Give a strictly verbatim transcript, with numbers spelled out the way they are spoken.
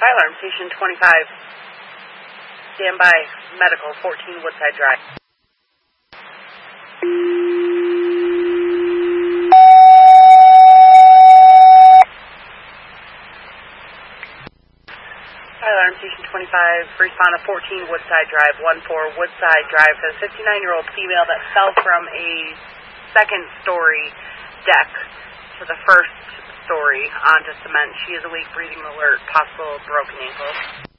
Fire alarm station twenty-five. Stand by. Medical fourteen Woodside Drive. Fire alarm station twenty-five. Respond to fourteen Woodside Drive. one four Woodside Drive for the fifty-nine-year-old female that fell from a second-story deck to the first story onto cement. She is awake, breathing alert, possible broken ankle.